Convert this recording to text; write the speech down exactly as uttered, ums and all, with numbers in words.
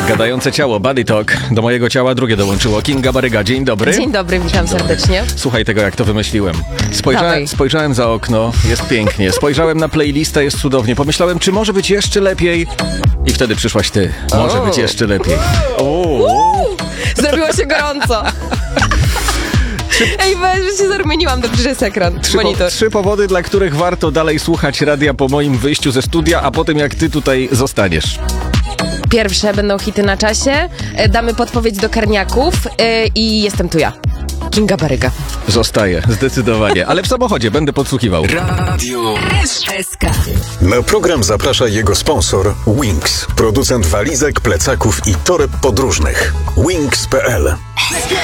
Gadające ciało, Body Talk. Do mojego ciała drugie dołączyło. Kinga Baryga, dzień dobry. Dzień dobry, witam serdecznie. Słuchaj tego, jak to wymyśliłem. Spojrzałem, spojrzałem za okno, jest pięknie. Spojrzałem na playlistę, jest cudownie. Pomyślałem, czy może być jeszcze lepiej? I wtedy przyszłaś ty. Może O. być jeszcze lepiej. O. Zrobiło się gorąco. Ej, weź, się zarumieniłam, dobrze, że jest ekran, Trzy, po, monitor. trzy powody, dla których warto dalej słuchać radia po moim wyjściu ze studia, a potem jak ty tutaj zostaniesz. Pierwsze będą hity na czasie, e, damy podpowiedź do karniaków e, i jestem tu ja. Kinga Baryga. Zostaję, zdecydowanie. Ale w samochodzie będę podsłuchiwał. Radio S K. Na program zaprasza jego sponsor Wings, producent walizek, plecaków i toreb podróżnych. Wings kropka p l